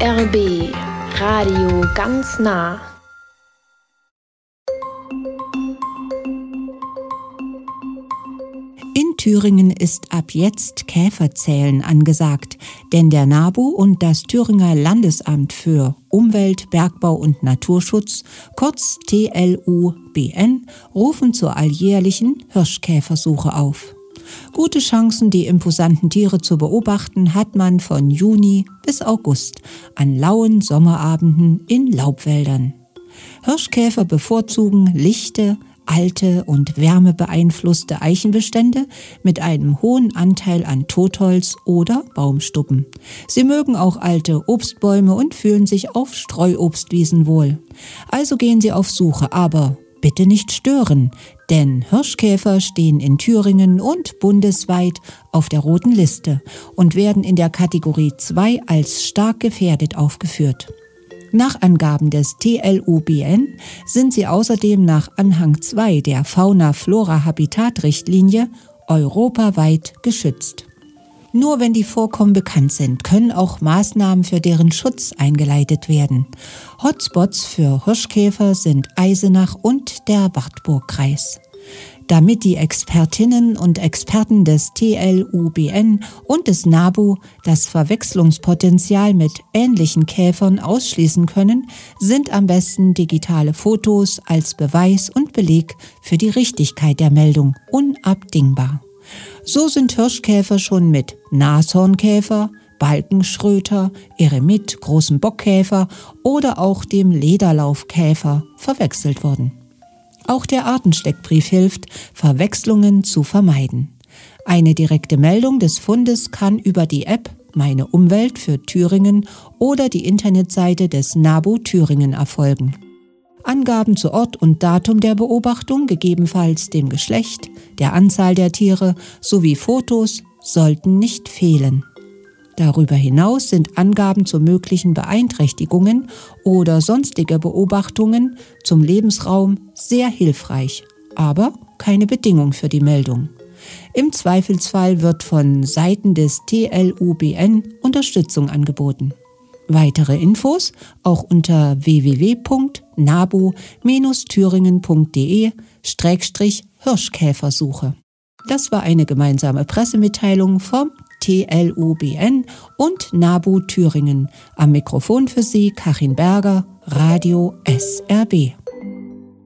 SRB Radio ganz nah. In Thüringen ist ab jetzt Käferzählen angesagt, denn der NABU und das Thüringer Landesamt für Umwelt, Bergbau und Naturschutz, kurz TLUBN, rufen zur alljährlichen Hirschkäfersuche auf. Gute Chancen, die imposanten Tiere zu beobachten, hat man von Juni bis August an lauen Sommerabenden in Laubwäldern. Hirschkäfer bevorzugen lichte, alte und wärmebeeinflusste Eichenbestände mit einem hohen Anteil an Totholz oder Baumstuppen. Sie mögen auch alte Obstbäume und fühlen sich auf Streuobstwiesen wohl. Also gehen sie auf Suche, aber bitte nicht stören, denn Hirschkäfer stehen in Thüringen und bundesweit auf der roten Liste und werden in der Kategorie 2 als stark gefährdet aufgeführt. Nach Angaben des TLUBN sind sie außerdem nach Anhang 2 der Fauna-Flora-Habitat-Richtlinie europaweit geschützt. Nur wenn die Vorkommen bekannt sind, können auch Maßnahmen für deren Schutz eingeleitet werden. Hotspots für Hirschkäfer sind Eisenach und der Wartburgkreis. Damit die Expertinnen und Experten des TLUBN und des NABU das Verwechslungspotenzial mit ähnlichen Käfern ausschließen können, sind am besten digitale Fotos als Beweis und Beleg für die Richtigkeit der Meldung unabdingbar. So sind Hirschkäfer schon mit Nashornkäfer, Balkenschröter, Eremit, großem Bockkäfer oder auch dem Lederlaufkäfer verwechselt worden. Auch der Artensteckbrief hilft, Verwechslungen zu vermeiden. Eine direkte Meldung des Fundes kann über die App Meine Umwelt für Thüringen oder die Internetseite des NABU Thüringen erfolgen. Angaben zu Ort und Datum der Beobachtung, gegebenenfalls dem Geschlecht, der Anzahl der Tiere sowie Fotos sollten nicht fehlen. Darüber hinaus sind Angaben zu möglichen Beeinträchtigungen oder sonstige Beobachtungen zum Lebensraum sehr hilfreich, aber keine Bedingung für die Meldung. Im Zweifelsfall wird von Seiten des TLUBN Unterstützung angeboten. Weitere Infos auch unter www.nabu-thüringen.de/Hirschkäfersuche. Das war eine gemeinsame Pressemitteilung vom TLUBN und NABU Thüringen. Am Mikrofon für Sie Karin Berger, Radio SRB.